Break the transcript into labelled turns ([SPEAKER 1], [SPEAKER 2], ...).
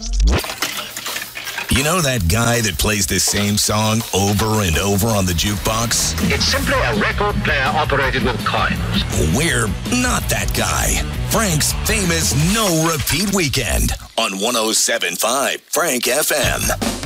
[SPEAKER 1] You know that guy that plays the same song over and over on the jukebox?
[SPEAKER 2] It's simply a record player operated with coins.
[SPEAKER 1] We're not that guy. Frank's famous no repeat weekend on 107.5 Frank FM.